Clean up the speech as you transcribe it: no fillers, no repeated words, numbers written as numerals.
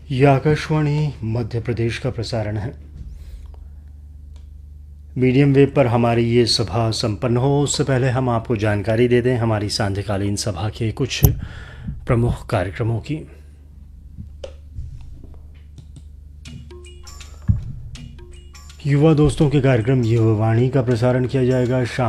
ये आकाशवाणी मध्य प्रदेश का प्रसारण है। मीडियम वेव पर हमारी ये सभा संपन्न हो उससे पहले हम आपको जानकारी दे दें हमारी सांध्यकालीन सभा के कुछ प्रमुख कार्यक्रमों की। युवा दोस्तों के कार्यक्रम युवा वाणी का प्रसारण किया जाएगा शाम